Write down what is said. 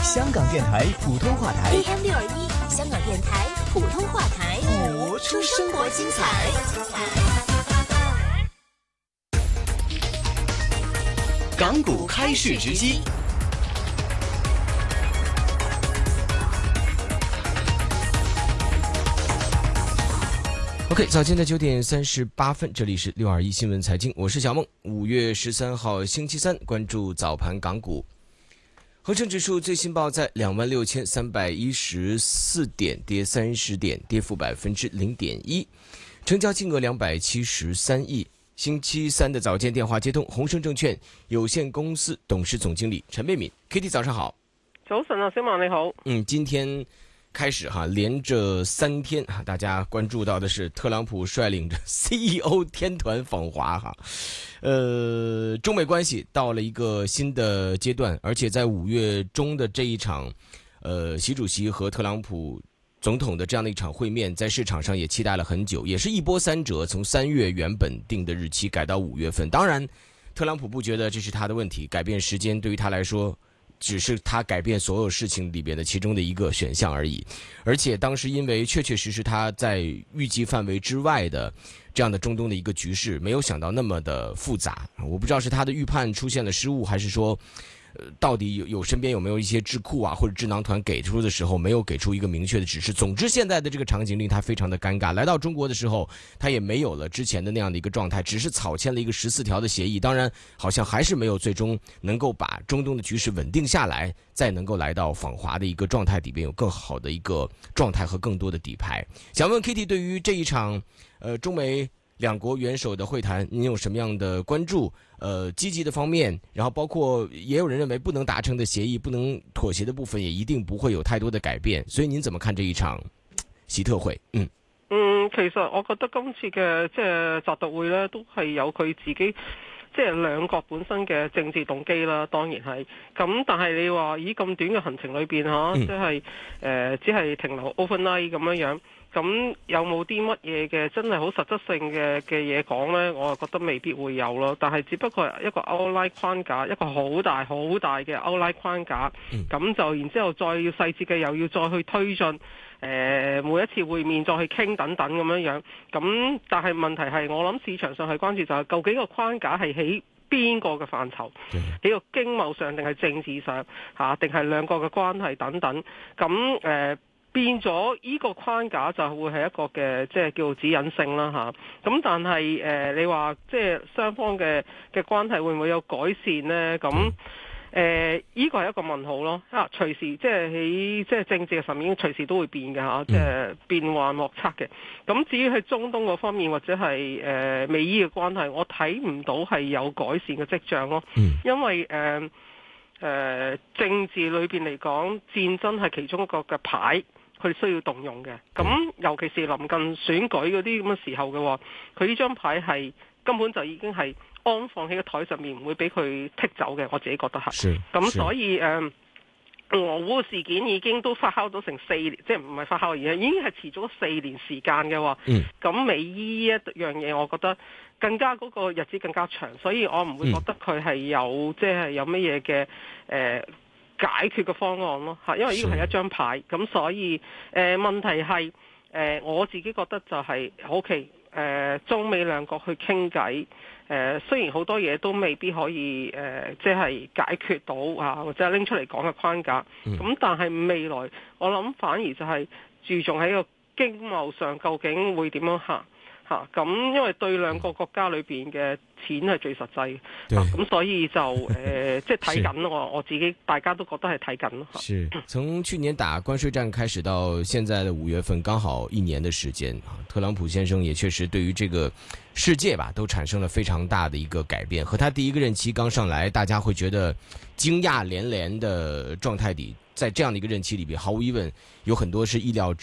香港电台普通话台 AM621，香港电台普通话台， 活出生活精彩。港股开市直击。 OK， 早间的9点38分，这里是621新闻财经，我是小梦。5月13号星期三，关注早盘港股。恒生指数最新报在26,314点，跌30点，跌幅0.1%，成交金额273亿。星期三的早间电话接通，宏盛证券有限公司董事总经理陈贝敏 ，Kitty 早上好。 早晨啊，小梦你好。 今天开始连着3天大家关注到的是特朗普率领着 CEO 天团访华中美关系到了一个新的阶段，而且在5月中的这一场习主席和特朗普总统的这样的一场会面，在市场上也期待了很久，也是一波三折，从3月原本定的日期改到5月份。当然特朗普不觉得这是他的问题，改变时间对于他来说只是他改变所有事情里边的其中的一个选项而已。而且当时因为确实他在预计范围之外的这样的中东的一个局势，没有想到那么的复杂。我不知道是他的预判出现了失误，还是说到底身边有没有一些智库或者智囊团给出的时候没有给出一个明确的指示。总之现在的这个场景令他非常的尴尬，来到中国的时候他也没有了之前的那样的一个状态，只是草签了一个14条的协议，当然好像还是没有最终能够把中东的局势稳定下来，再能够来到访华的一个状态里边有更好的一个状态和更多的底牌。想问 Kitty 对于这一场中美两国元首的会谈您有什么样的关注？积极的方面，然后包括也有人认为不能達成的協議，不能妥協的部分也一定不會有太多的改變，所以您怎麼看這一場習特會？ 其實我覺得今次嘅即係習特會咧，都係有佢自己即係兩國本身嘅政治動機啦，當然係。咁但係你話以咁短嘅行程裏邊即係只係停留 overnight 咁樣。咁有冇啲乜嘢嘅真係好實質性嘅嘢講呢？我覺得未必會有咯。但係只不過係一個 outline 框架，一個好大好大嘅 outline 框架。咁就然之後再要細節嘅又要再去推進。每一次會面再去傾等等咁樣。咁但係問題係我諗市場上係關注就係究竟個框架係喺邊個嘅範疇？喺個經貿上定係政治上定係兩國嘅關係等等。咁變咗依個框架就會係一個嘅即係叫做指引性啦咁但係你話即係雙方嘅關係會唔會有改善呢？咁依個係一個問號咯隨時即係喺即係政治嘅層面隨時都會變嘅即係變幻莫測嘅。咁至於喺中東嗰方面或者係美伊嘅關係，我睇唔到係有改善嘅跡象咯。因為政治裏邊嚟講，戰爭係其中一個嘅牌。佢需要動用嘅，咁尤其是臨近選舉嗰啲咁嘅時候嘅話，佢呢張牌係根本就已經係安放喺個台上面，唔會俾佢剔走嘅。我自己覺得係。咁所以俄烏事件已經都發酵咗成4年，即係唔係發酵而係已經係持續咗4年時間嘅話，咁美伊一樣嘢，我覺得更加嗰個日子更加長，所以我唔會覺得佢係有即係有乜嘢嘅解決嘅方案咯因為呢個係一張牌，咁所以問題係我自己覺得就係OK中美兩國去傾偈雖然好多嘢都未必可以即係解決到或者拎出嚟講嘅框架，咁但係未來我諗反而就係注重喺個經貿上究竟會點樣行咁因為對兩個國家裏邊嘅錢係最實際嘅咁所以就即係睇緊我自己大家都覺得係睇緊咯是從去年打關稅戰開始到現在的5月份，剛好1年的時間特朗普先生也確實對於這個世界吧都產生了非常大的一個改變，和他第一個任期剛上來大家會覺得驚訝連連的狀態底，在這樣的一個任期裏邊毫無疑問有很多是意料之